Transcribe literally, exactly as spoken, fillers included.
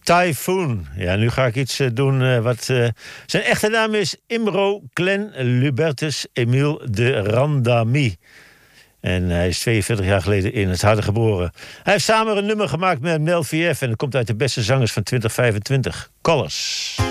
Typhoon. Ja, nu ga ik iets uh, doen uh, wat... Uh, zijn echte naam is Imro Glenn Lubertus Emile de Randami. En hij is tweeënveertig jaar geleden in het Harde geboren. Hij heeft samen een nummer gemaakt met Mel V F... en dat komt uit de beste zangers van twintig vijfentwintig. Colors.